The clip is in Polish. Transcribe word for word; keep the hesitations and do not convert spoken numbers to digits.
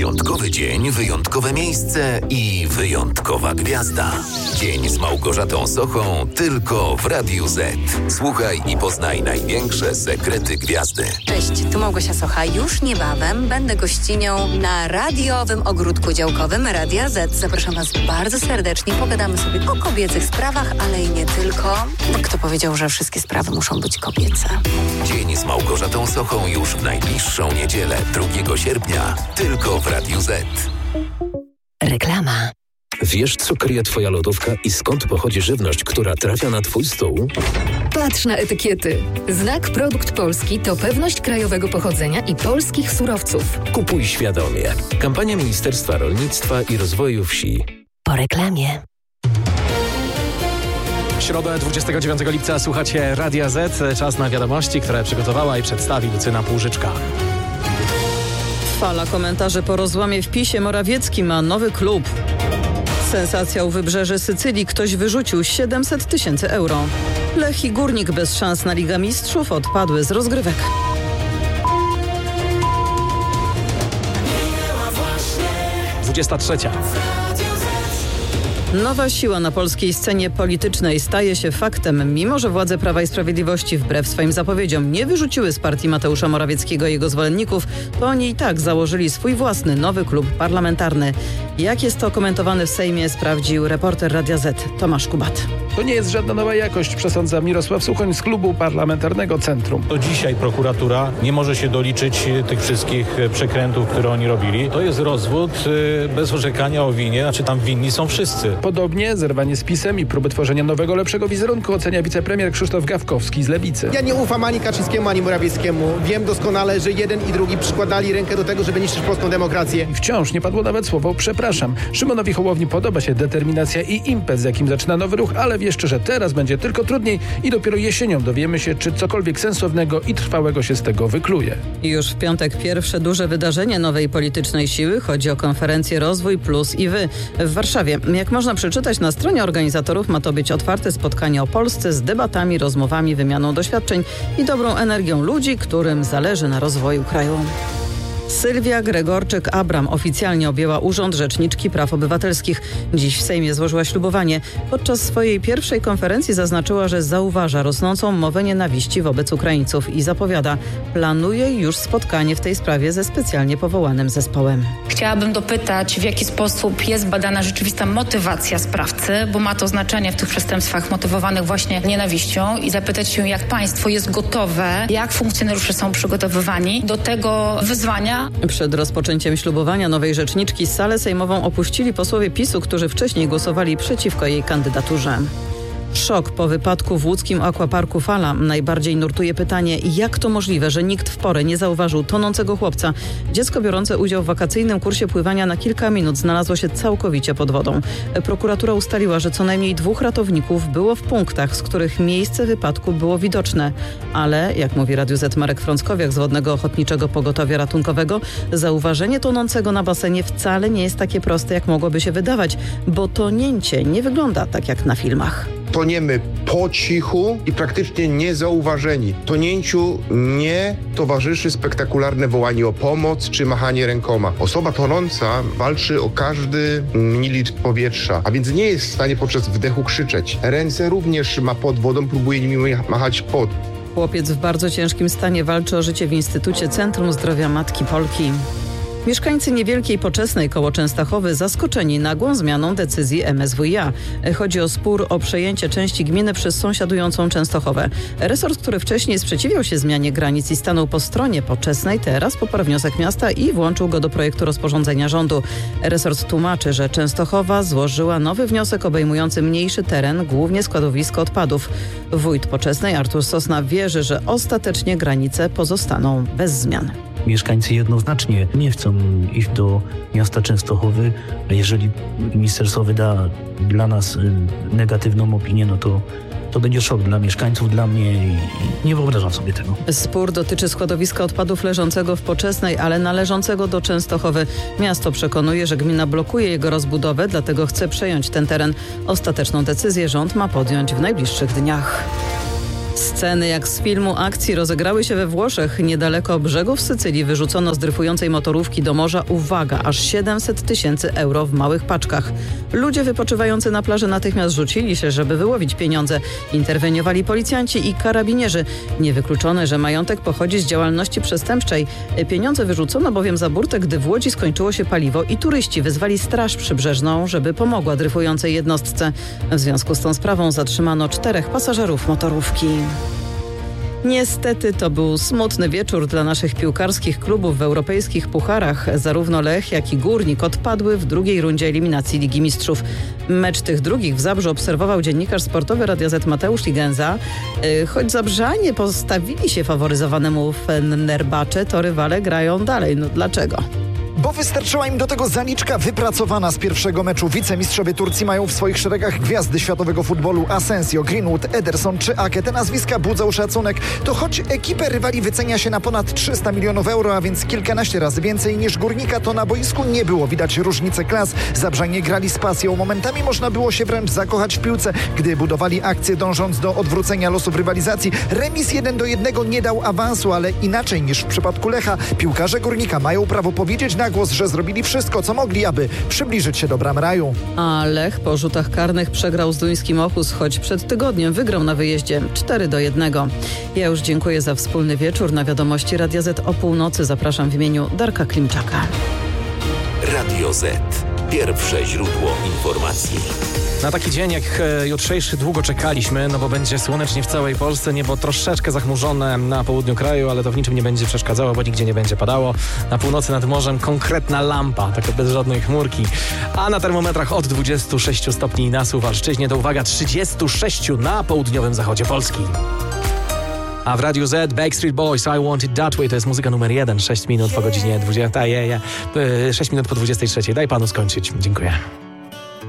Wyjątkowy dzień, wyjątkowe miejsce i wyjątkowa gwiazda. Dzień z Małgorzatą Sochą tylko w Radiu Z. Słuchaj i poznaj największe sekrety gwiazdy. Cześć, tu Małgosia Socha. Już niebawem będę gościnią na radiowym ogródku działkowym Radia Z. Zapraszam Was bardzo serdecznie. Pogadamy sobie o kobiecych sprawach, ale i nie tylko. Kto powiedział, że wszystkie sprawy muszą być kobiece? Dzień z Małgorzatą Sochą już w najbliższą niedzielę, drugiego sierpnia, tylko w Radiu Z. Reklama. Wiesz, co kryje Twoja lodówka i skąd pochodzi żywność, która trafia na Twój stół? Patrz na etykiety. Znak Produkt Polski to pewność krajowego pochodzenia i polskich surowców. Kupuj świadomie. Kampania Ministerstwa Rolnictwa i Rozwoju Wsi. Po reklamie. W środę dwudziestego dziewiątego lipca słuchacie Radia Z. Czas na wiadomości, które przygotowała i przedstawi Lucyna Półżyczka. Fala komentarzy po rozłamie w PiSie. Morawiecki ma nowy klub. Sensacja u wybrzeży Sycylii. Ktoś wyrzucił siedemset tysięcy euro. Lech i Górnik bez szans na Ligę Mistrzów odpadły z rozgrywek. dwudziesta trzecia. Nowa siła na polskiej scenie politycznej staje się faktem, mimo że władze Prawa i Sprawiedliwości wbrew swoim zapowiedziom nie wyrzuciły z partii Mateusza Morawieckiego i jego zwolenników, to oni i tak założyli swój własny nowy klub parlamentarny. Jak jest to komentowane w Sejmie, sprawdził reporter Radia Z Tomasz Kubat. To nie jest żadna nowa jakość, przesądza Mirosław Suchoń z klubu parlamentarnego Centrum. To dzisiaj prokuratura nie może się doliczyć tych wszystkich przekrętów, które oni robili. To jest rozwód bez orzekania o winie, znaczy tam winni są wszyscy. Podobnie zerwanie z PiS-em i próby tworzenia nowego, lepszego wizerunku ocenia wicepremier Krzysztof Gawkowski z Lewicy. Ja nie ufam ani Kaczyńskiemu, ani Morawieckiemu. Wiem doskonale, że jeden i drugi przykładali rękę do tego, żeby niszczyć polską demokrację. Wciąż nie padło nawet słowo przepraszam. Szymonowi Hołowni podoba się determinacja i impet, z jakim zaczyna nowy ruch, ale wie jeszcze, że teraz będzie tylko trudniej i dopiero jesienią dowiemy się, czy cokolwiek sensownego i trwałego się z tego wykluje. Już w piątek pierwsze duże wydarzenie nowej politycznej siły. Chodzi o konferencję Rozwój Plus i Wy w Warszawie. Jak można przeczytać na stronie organizatorów, ma to być otwarte spotkanie o Polsce z debatami, rozmowami, wymianą doświadczeń i dobrą energią ludzi, którym zależy na rozwoju kraju. Sylwia Gregorczyk-Abram oficjalnie objęła Urząd Rzeczniczki Praw Obywatelskich. Dziś w Sejmie złożyła ślubowanie. Podczas swojej pierwszej konferencji zaznaczyła, że zauważa rosnącą mowę nienawiści wobec Ukraińców i zapowiada, planuje już spotkanie w tej sprawie ze specjalnie powołanym zespołem. Chciałabym dopytać, w jaki sposób jest badana rzeczywista motywacja sprawcy, bo ma to znaczenie w tych przestępstwach motywowanych właśnie nienawiścią, i zapytać się, jak państwo jest gotowe, jak funkcjonariusze są przygotowywani do tego wyzwania. Przed rozpoczęciem ślubowania nowej rzeczniczki salę sejmową opuścili posłowie PiS-u, którzy wcześniej głosowali przeciwko jej kandydaturze. Szok po wypadku w łódzkim aquaparku Fala. Najbardziej nurtuje pytanie, jak to możliwe, że nikt w porę nie zauważył tonącego chłopca. Dziecko biorące udział w wakacyjnym kursie pływania na kilka minut znalazło się całkowicie pod wodą. Prokuratura ustaliła, że co najmniej dwóch ratowników było w punktach, z których miejsce wypadku było widoczne. Ale, jak mówi Radiu Z Marek Frąckowiak z Wodnego Ochotniczego Pogotowia Ratunkowego, zauważenie tonącego na basenie wcale nie jest takie proste, jak mogłoby się wydawać, bo tonięcie nie wygląda tak jak na filmach. Toniemy po cichu i praktycznie niezauważeni. Tonięciu nie towarzyszy spektakularne wołanie o pomoc czy machanie rękoma. Osoba tonąca walczy o każdy mililitr powietrza, a więc nie jest w stanie podczas wdechu krzyczeć. Ręce również ma pod wodą, próbuje nimi machać pod. Chłopiec w bardzo ciężkim stanie walczy o życie w Instytucie Centrum Zdrowia Matki Polki. Mieszkańcy Niewielkiej Poczesnej koło Częstochowy zaskoczeni nagłą zmianą decyzji M S W iA. Chodzi o spór o przejęcie części gminy przez sąsiadującą Częstochowę. Resort, który wcześniej sprzeciwiał się zmianie granic i stanął po stronie Poczesnej, teraz poparł wniosek miasta i włączył go do projektu rozporządzenia rządu. Resort tłumaczy, że Częstochowa złożyła nowy wniosek obejmujący mniejszy teren, głównie składowisko odpadów. Wójt Poczesnej Artur Sosna wierzy, że ostatecznie granice pozostaną bez zmian. Mieszkańcy jednoznacznie nie chcą iść do miasta Częstochowy. Jeżeli ministerstwo wyda dla nas negatywną opinię, no to to będzie szok dla mieszkańców, dla mnie i nie wyobrażam sobie tego. Spór dotyczy składowiska odpadów leżącego w Poczesnej, ale należącego do Częstochowy. Miasto przekonuje, że gmina blokuje jego rozbudowę, dlatego chce przejąć ten teren. Ostateczną decyzję rząd ma podjąć w najbliższych dniach. Sceny jak z filmu akcji rozegrały się we Włoszech. Niedaleko brzegów Sycylii wyrzucono z dryfującej motorówki do morza, uwaga, aż siedemset tysięcy euro w małych paczkach. Ludzie wypoczywający na plaży natychmiast rzucili się, żeby wyłowić pieniądze. Interweniowali policjanci i karabinierzy. Niewykluczone, że majątek pochodzi z działalności przestępczej. Pieniądze wyrzucono bowiem za burtę, gdy w Łodzi skończyło się paliwo i turyści wezwali Straż Przybrzeżną, żeby pomogła dryfującej jednostce. W związku z tą sprawą zatrzymano czterech pasażerów motorówki. Niestety to był smutny wieczór dla naszych piłkarskich klubów w europejskich pucharach. Zarówno Lech, jak i Górnik odpadły w drugiej rundzie eliminacji Ligi Mistrzów. Mecz tych drugich w Zabrzu obserwował dziennikarz sportowy Radia Z Mateusz Ligenza. Choć Zabrzanie postawili się faworyzowanemu Fenerbahce, to rywale grają dalej. No dlaczego? Bo wystarczyła im do tego zaliczka wypracowana z pierwszego meczu. Wicemistrzowie Turcji mają w swoich szeregach gwiazdy światowego futbolu: Asensio, Greenwood, Ederson czy Ake. Te nazwiska budzą szacunek. To choć ekipę rywali wycenia się na ponad trzysta milionów euro, a więc kilkanaście razy więcej niż Górnika, to na boisku nie było widać różnicy klas. Zabrzanie grali z pasją. Momentami można było się wręcz zakochać w piłce, gdy budowali akcję, dążąc do odwrócenia losów rywalizacji. Remis jeden do jednego nie dał awansu, ale inaczej niż w przypadku Lecha. Piłkarze Górnika mają prawo powiedzieć na głos, że zrobili wszystko, co mogli, aby przybliżyć się do bram raju. A Lech po rzutach karnych przegrał z duńskim Ochus, choć przed tygodniem wygrał na wyjeździe cztery do jednego. Ja już dziękuję za wspólny wieczór. Na wiadomości Radia Z o północy zapraszam w imieniu Darka Klimczaka. Radio Z. Pierwsze źródło informacji. Na taki dzień jak jutrzejszy długo czekaliśmy, no bo będzie słonecznie w całej Polsce, niebo troszeczkę zachmurzone na południu kraju, ale to w niczym nie będzie przeszkadzało, bo nigdzie nie będzie padało. Na północy nad morzem konkretna lampa, taka bez żadnej chmurki. A na termometrach od dwudziestu sześciu stopni na Suwalszczyźnie do, uwaga, trzydziestu sześciu na południowym zachodzie Polski. A w Radiu Z Backstreet Boys, I Want It That Way, to jest muzyka numer jeden, sześć minut po godzinie dwudziestej, sześć minut po dwudziestej trzeciej. Daj panu skończyć. Dziękuję.